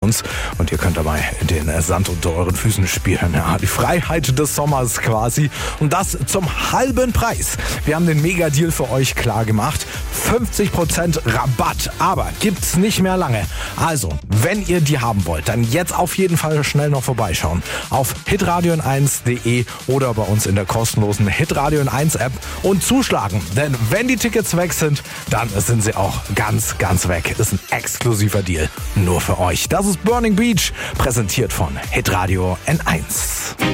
uns und ihr könnt dabei den Sand unter euren Füßen spüren. Ja, die Freiheit des Sommers quasi und das zum halben Preis. Wir haben den Mega-Deal für euch klar gemacht. 50% Rabatt, aber gibt's nicht mehr lange. Also, wenn ihr die haben wollt, dann jetzt auf jeden Fall schnell noch vorbeischauen. Auf hitradio1.de oder bei uns in der kostenlosen Hitradio 1 App und zuschlagen. Denn wenn die Tickets weg sind, dann sind sie auch ganz, ganz weg. Ist ein exklusiver Deal nur für euch. Das ist Burning Beach, präsentiert von Hitradio N1.